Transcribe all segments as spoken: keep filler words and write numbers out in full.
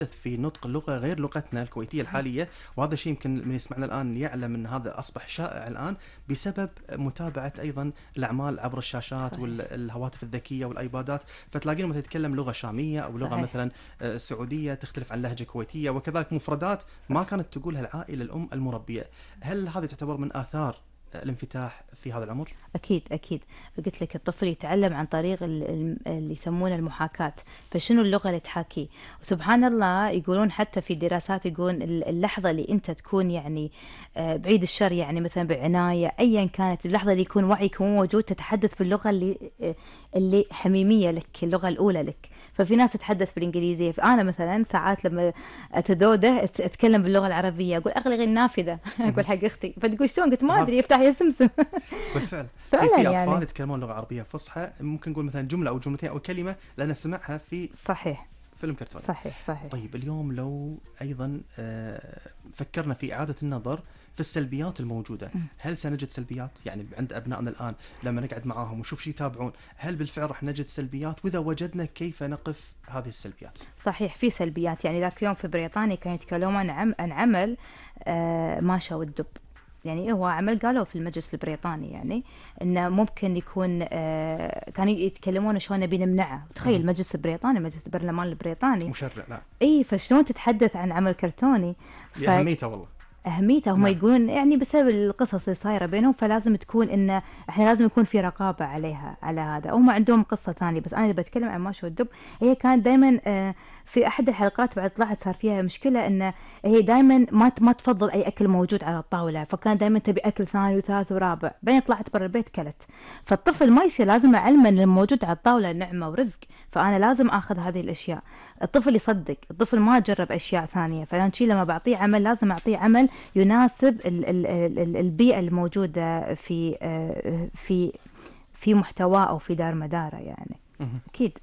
في نطق اللغة غير لغتنا الكويتية الحالية، وهذا الشيء يمكن من يسمعنا الآن يعلم أن هذا أصبح شائع الآن بسبب متابعة أيضا الأعمال عبر الشاشات صحيح. والهواتف الذكية والآيبادات. فتلاقينا مثلا يتكلم لغة شامية أو لغة صحيح. مثلا آه، سعودية تختلف عن لهجة كويتية، وكذلك مفردات ما كانت تقولها العائلة الأم المربية. هل هذه تعتبر من آثار الانفتاح في هذا العمر؟ أكيد أكيد. قلت لك الطفل يتعلم عن طريق ال- ال- اللي يسمونه المحاكاة، فشنو اللغة اللي تحاكيه. وسبحان الله يقولون حتى في دراسات، يقولون ال- اللحظة اللي أنت تكون يعني آه، بعيد الشر، يعني مثلا بعناية أيا كانت اللحظة اللي يكون وعيك مو موجود، تتحدث باللغة اللي آه، اللي حميمية لك، اللغة الأولى لك. ففي ناس تتحدث بالإنجليزية، فأنا مثلا ساعات لما أتدوده أت- أتكلم باللغة العربية، أقول أغلق النافذة أقول حق أختي، فتقول شلون؟ قلت ما وهذا أدري، افتح يا سمسم. بالفعل في فعلا في يعني. اطفال يتكلمون لغه عربيه فصحى، ممكن نقول مثلا جمله او جملتين او كلمه لان سمعها في صحيح فيلم كرتوني. صحيح صحيح. طيب اليوم لو ايضا آه، فكرنا في اعاده النظر في السلبيات الموجوده، م. هل سنجد سلبيات يعني عند ابنائنا الان لما نقعد معاهم ونشوف شيء يتابعون؟ هل بالفعل راح نجد سلبيات؟ واذا وجدنا كيف نقف هذه السلبيات؟ صحيح في سلبيات. يعني ذاك يوم في بريطانيا كانوا يتكلمون عن عم- عن عمل آه، ماشا والدب. يعني هو عمل قالوا في المجلس البريطاني، يعني انه ممكن يكون آه، كانوا يتكلمون شلون نبي نمنعه. تخيل مم. المجلس البريطاني، مجلس البرلمان البريطاني، مشرع لا اي فشلون تتحدث عن عمل كرتوني. ف... اهميته والله. أهميته هم نعم. يقولون يعني بسبب القصص اللي صايرة بينهم، فلازم تكون إن إحنا لازم يكون في رقابة عليها على هذا. هم عندهم قصة ثانية، بس أنا إذا بتكلم عن ماشي والدب، هي كانت دائما في أحد الحلقات بعد طلعت صار فيها مشكلة، إن هي دائما ما ت- ما تفضل أي أكل موجود على الطاولة، فكان دائما تبي أكل ثاني وثالث ورابع، بعدين طلعت برا البيت كلت. فالطفل ما يصير، لازم أعلمه إن الموجود على الطاولة نعمة ورزق، فأنا لازم آخذ هذه الأشياء. الطفل يصدق، الطفل ما جرب أشياء ثانية، فعشان شي لما بعطيه عمل لازم أعطيه عمل يناسب ال ال ال البيئة الموجودة في آه، في في محتواه أو في دار مداره يعني. مهم. أكيد.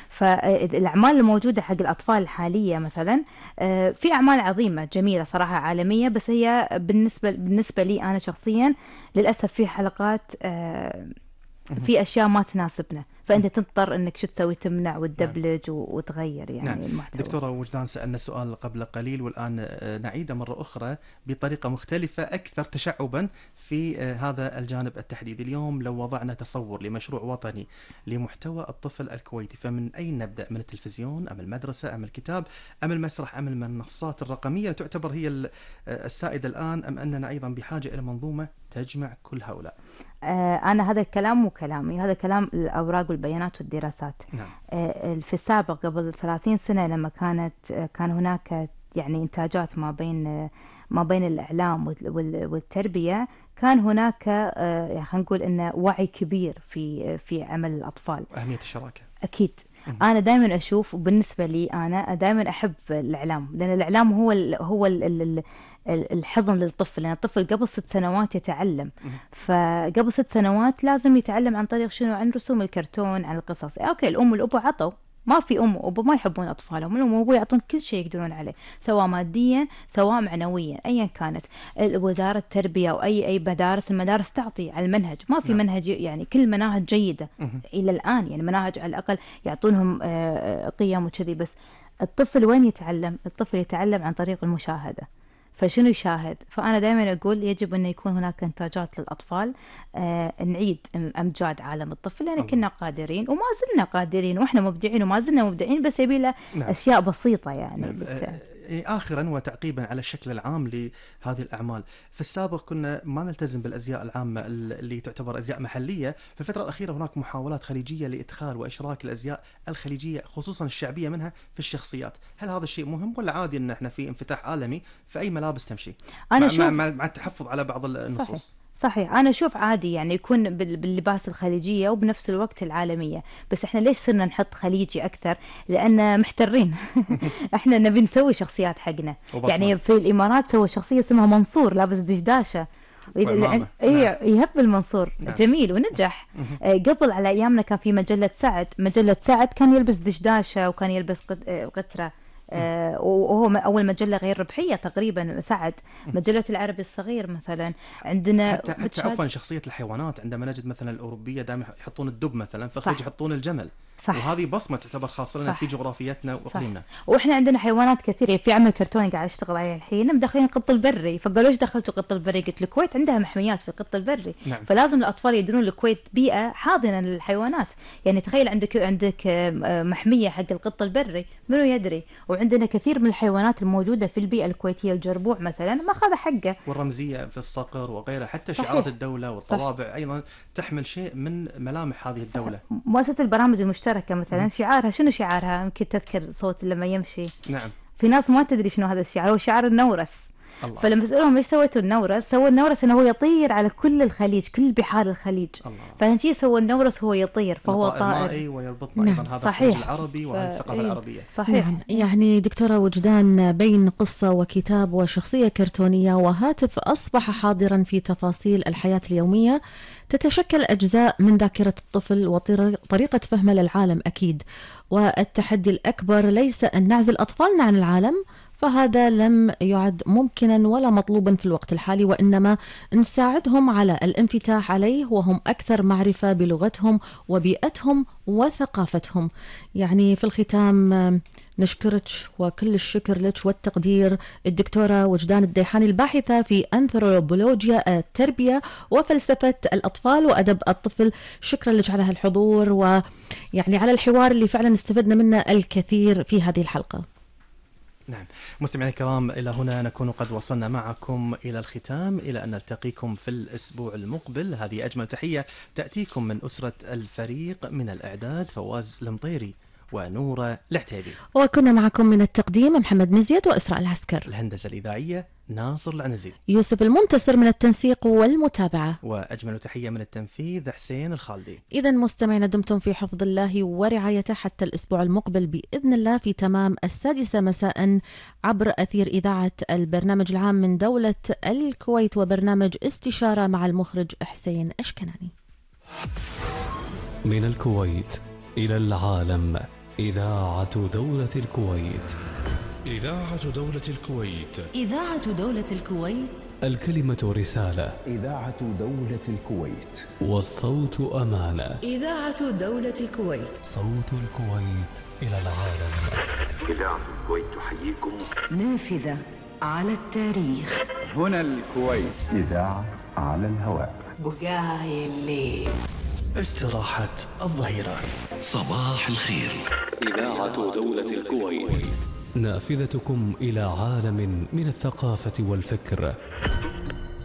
فالأعمال الموجودة حق الأطفال الحالية مثلا آه، في أعمال عظيمة جميلة صراحة عالمية، بس هي بالنسبة بالنسبة لي أنا شخصيا للأسف في حلقات آه، مهم. في أشياء ما تناسبنا، فأنت تضطر أنك شو تسوي، تمنع نعم. وتدبلج و- وتغير يعني نعم. المحتوى. دكتورة وجدان، سألنا سؤال قبل قليل والآن آه، نعيده مرة أخرى بطريقة مختلفة أكثر تشعبا في آه، هذا الجانب التحديدي. اليوم لو وضعنا تصور لمشروع وطني لمحتوى الطفل الكويتي، فمن أين نبدأ؟ من التلفزيون أم المدرسة أم الكتاب أم المسرح أم المنصات الرقمية اللي تعتبر هي ال- آه، السائدة الآن، أم أننا أيضا بحاجة إلى منظومة تجمع كل هؤلاء؟ آه، أنا هذا الكلام مو كلامي، هذا كلام الأوراق والبيانات والدراسات. نعم. آه، في السابق قبل ثلاثين سنة لما كانت آه، كان هناك يعني إنتاجات ما بين آه، ما بين الإعلام وال- وال- والتربية، كان هناك آه، يعني خلينا نقول إنه وعي كبير في في عمل الأطفال. أهمية الشراكة. أكيد. مهم. أنا دائما أشوف، بالنسبة لي أنا دائما أحب الإعلام، لأن الإعلام هو ال هو ال ال ال الحضن للطفل، لأن الطفل قبل ست سنوات يتعلم. مهم. فقبل ست سنوات لازم يتعلم عن طريق شنو؟ عن رسوم الكرتون، عن القصص. أوكي الأم والأبو عطوا، ما في أم وأبو ما يحبون أطفالهم، الأم والأبو يعطون كل شيء يقدرون عليه، سواء ماديا سواء معنويا أيا كانت. وزارة التربية أو أي أي مدارس، المدارس تعطي على المنهج، ما في نعم. منهج يعني، كل مناهج جيدة مهم. إلى الآن، يعني مناهج على الأقل يعطونهم آه، آه، قيم وكذي. بس الطفل وين يتعلم؟ الطفل يتعلم عن طريق المشاهدة. فشنو يشاهد؟ فأنا دائما أقول يجب أن يكون هناك إنتاجات للأطفال، آه نعيد أمجاد عالم الطفل، لأن الله. كنا قادرين وما زلنا قادرين، وإحنا مبدعين وما زلنا مبدعين، بس يبي له نعم. أشياء بسيطة يعني. نعم. بت... آه، آخرا وتعقيبا على الشكل العام لهذه الأعمال، في السابق كنا ما نلتزم بالأزياء العامة اللي تعتبر أزياء محلية. في الفترة الأخيرة هناك محاولات خليجية لإدخال وإشراك الأزياء الخليجية خصوصا الشعبية منها في الشخصيات. هل هذا الشيء مهم ولا عادي أن احنا في انفتاح عالمي في أي ملابس تمشي أنا مع, شوف مع, مع, مع التحفظ على بعض صحيح النصوص؟ صحيح. أنا أشوف عادي يعني يكون بال- باللباس الخليجية وبنفس الوقت العالمية، بس إحنا ليش صرنا نحط خليجي أكثر؟ لأن محترين. إحنا نبي نسوي شخصيات حقنا. وبصمة. يعني في الإمارات سوى شخصية اسمها منصور لابس دشداشة، وإذا وعمامة. اي نعم. يهب المنصور نعم. جميل ونجح. مهم. آه، قبل على ايامنا كان في مجله سعد، مجله سعد كان يلبس دشداشه وكان يلبس قط- آه، قطره، آه، وهو م- اول مجله غير ربحيه تقريبا سعد. مجله العربي الصغير مثلا عندنا حتى حتى بتشاهد- عفوا شخصية الحيوانات، عندما نجد مثلا الأوروبية دائما يحطون الدب مثلا، في الخليج صح. يحطون الجمل. صح. وهذه بصمة تعتبر خاصة لنا صح. في جغرافيتنا وإقليمنا. واحنا عندنا حيوانات كثيره. في عمل كرتوني قاعد اشتغل عليه الحين مدخلين القط البري، فقالوا ايش دخلتوا القط البري؟ قلت الكويت عندها محميات في القط البري. نعم. فلازم الاطفال يدرون الكويت بيئه حاضنه للحيوانات. يعني تخيل عندك عندك محميه حق القط البري، منو يدري؟ وعندنا كثير من الحيوانات الموجوده في البيئه الكويتيه، الجربوع مثلا ما اخذ حقه، والرمزيه في الصقر وغيرها، حتى صحيح. شعارات الدوله والطوابع صح. ايضا تحمل شيء من ملامح هذه صح. الدوله. مؤسسه البرامج المشتركه مثلا م. شعارها شنو شعارها؟ يمكن تذكر صوت لما يمشي. نعم. في ناس ما تدري شنو هذا الشعار، هو شعار النورس. الله. فلما اسالهم ايش سويتوا النورس؟ سووا النورس انه هو يطير على كل الخليج، كل بحار الخليج. فهنجي سووا النورس هو يطير، فهو طائر مائي ويربطنا نعم. ايضا هذا الخليج العربي وهذه الثقافه إيه. العربيه. صحيح. نعم. يعني دكتوره وجدان، بين قصه وكتاب وشخصيه كرتونيه وهاتف اصبح حاضرا في تفاصيل الحياه اليوميه، تتشكل أجزاء من ذاكرة الطفل وطريقة فهمه للعالم أكيد. والتحدي الأكبر ليس أن نعزل أطفالنا عن العالم، فهذا لم يعد ممكنا ولا مطلوبا في الوقت الحالي، وإنما نساعدهم على الانفتاح عليه وهم أكثر معرفة بلغتهم وبيئتهم وثقافتهم. يعني في الختام نشكرك وكل الشكر لك والتقدير الدكتورة وجدان الديحاني، الباحثة في أنثروبولوجيا التربية وفلسفة الأطفال وأدب الطفل. شكرا لك على هالحضور ويعني على الحوار اللي فعلا استفدنا منه الكثير في هذه الحلقة. نعم مستمعينا الكرام، إلى هنا نكون قد وصلنا معكم إلى الختام، إلى أن نلتقيكم في الأسبوع المقبل. هذه أجمل تحية تأتيكم من أسرة الفريق، من الإعداد فواز المطيري ونورة العتيبي، وكنا معكم من التقديم محمد مزيد وإسراء العسكر، الهندسة الإذاعية ناصر العنزي، يوسف المنتصر من التنسيق والمتابعة، وأجمل تحية من التنفيذ حسين الخالدي. إذا مستمعينا دمتم في حفظ الله ورعايته حتى الأسبوع المقبل بإذن الله في تمام السادسة مساء عبر أثير إذاعة البرنامج العام من دولة الكويت وبرنامج استشارة مع المخرج حسين أشكناني. من الكويت إلى العالم، إذاعة دولة الكويت. إذاعة دولة الكويت. إذاعة دولة الكويت. الكلمة رسالة. إذاعة دولة الكويت. والصوت أمانة. إذاعة دولة الكويت. صوت الكويت إلى العالم. إذاعة الكويت تحييكم. نافذة على التاريخ. هنا الكويت. إذاعة على الهواء. بقاي الليل. استراحة الظهيرة. صباح الخير. إذاعة دولة الكويت، نافذتكم إلى عالم من الثقافة والفكر.